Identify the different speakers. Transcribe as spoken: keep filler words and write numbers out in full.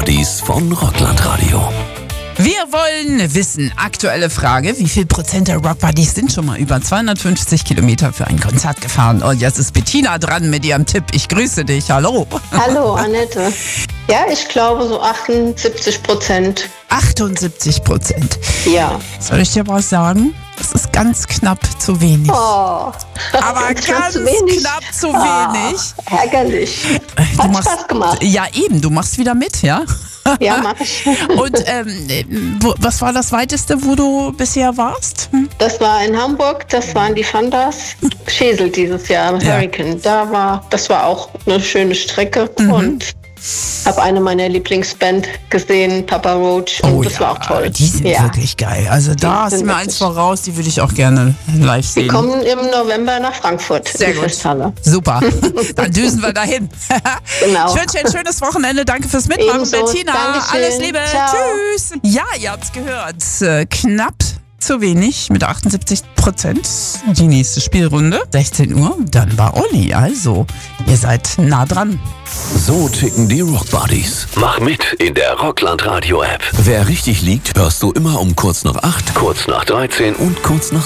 Speaker 1: Buddies von Rockland Radio.
Speaker 2: Wir wollen wissen, aktuelle Frage, wie viel Prozent der Rock Buddies sind schon mal über zweihundertfünfzig Kilometer für ein Konzert gefahren? Und jetzt ist Bettina dran mit ihrem Tipp. Ich grüße dich. Hallo.
Speaker 3: Hallo, Annette. Ja, ich glaube so achtundsiebzig Prozent.
Speaker 2: achtundsiebzig Prozent.
Speaker 3: Ja.
Speaker 2: Soll ich dir was sagen? Das ist ganz knapp zu wenig.
Speaker 3: Oh.
Speaker 2: Aber ganz
Speaker 3: zu wenig.
Speaker 2: knapp zu wenig.
Speaker 3: Oh, ärgerlich.
Speaker 2: Du
Speaker 3: Hat
Speaker 2: machst,
Speaker 3: Spaß gemacht.
Speaker 2: Ja, eben. Du machst wieder mit, ja?
Speaker 3: Ja, mach ich.
Speaker 2: Und ähm, wo, was war das Weiteste, wo du bisher warst? Hm?
Speaker 3: Das war in Hamburg, das waren die Fandas. Schesel dieses Jahr, im
Speaker 2: Ja.
Speaker 3: Hurricane. Da war, das war auch eine schöne Strecke.
Speaker 2: Mhm.
Speaker 3: Und habe eine meiner Lieblingsband gesehen, Papa Roach. Und das war auch toll.
Speaker 2: Die sind
Speaker 3: ja.
Speaker 2: wirklich geil. Also da hast du
Speaker 3: sind
Speaker 2: mir
Speaker 3: wirklich-
Speaker 2: eins voraus, die würde ich auch gerne live
Speaker 3: Die
Speaker 2: sehen.
Speaker 3: kommen im November nach Frankfurt.
Speaker 2: Sehr
Speaker 3: in die
Speaker 2: gut.
Speaker 3: Festhalle.
Speaker 2: Super. Dann düsen wir dahin.
Speaker 3: Genau.
Speaker 2: Ich wünsche dir ein schönes Wochenende. Danke fürs Mitmachen,
Speaker 3: Ebenso.
Speaker 2: Bettina.
Speaker 3: Dankeschön.
Speaker 2: Alles Liebe.
Speaker 3: Ciao.
Speaker 2: Tschüss. Ja, ihr habt's gehört. Äh, Knapp zu wenig mit achtundsiebzig Prozent. Die nächste Spielrunde, sechzehn Uhr. Dann war Olli. Also, ihr seid nah dran.
Speaker 1: So ticken die Rock Buddies. Mach mit in der Rockland Radio App. Wer richtig liegt, hörst du immer um kurz nach acht, kurz nach dreizehn und kurz nach